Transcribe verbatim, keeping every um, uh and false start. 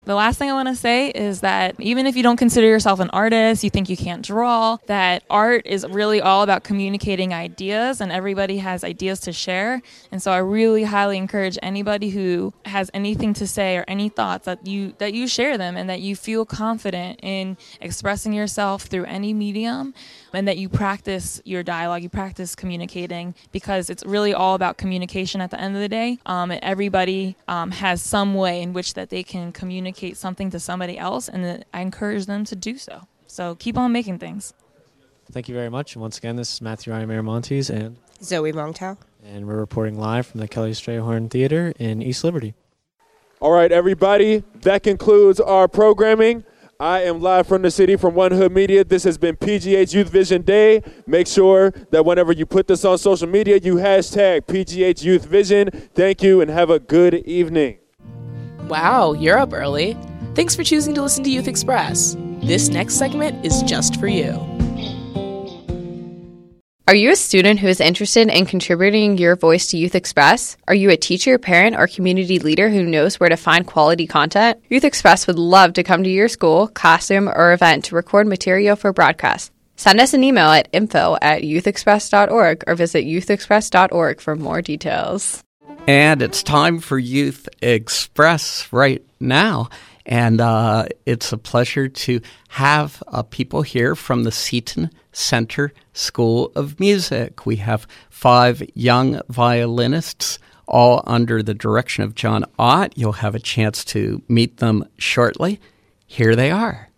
The last thing I want to say is that even if you don't consider yourself an artist, you think you can't draw, that art is really all about communicating ideas, and everybody has ideas to share. And so I really highly encourage anybody who has anything to say or any thoughts that you that you share them, and that you feel confident in expressing yourself through any medium, and that you practice your dialogue, you practice communicating, because it's really all about communication at the end of the day. Um, and everybody um, has some way in which that they can communicate something to somebody else, and I encourage them to do so. So keep on making things. Thank you very much. And once again, this is Matthew Ryan Miramontes and Zoe Mongtao. And we're reporting live from the Kelly Strayhorn Theater in East Liberty. All right, everybody, that concludes our programming. I am live from the city from One Hood Media. This has been P G H Youth Vision Day. Make sure that whenever you put this on social media, you hashtag P G H Youth Vision. Thank you and have a good evening. Wow, you're up early. Thanks for choosing to listen to Youth Express. This next segment is just for you. Are you a student who is interested in contributing your voice to Youth Express? Are you a teacher, parent, or community leader who knows where to find quality content? Youth Express would love to come to your school, classroom, or event to record material for broadcast. Send us an email at info at youthexpress dot org or visit youthexpress dot org for more details. And it's time for Youth Express right now. And uh, it's a pleasure to have uh, people here from the Seton Center School of Music. We have five young violinists, all under the direction of John Ott. You'll have a chance to meet them shortly. Here they are.